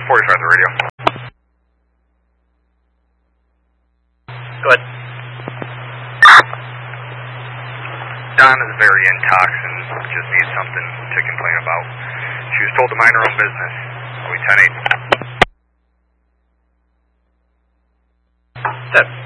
45 the radio. Go ahead. Dawn is very intox and just needs something to complain about. She was told to mind her own business. I'll be 10-8. That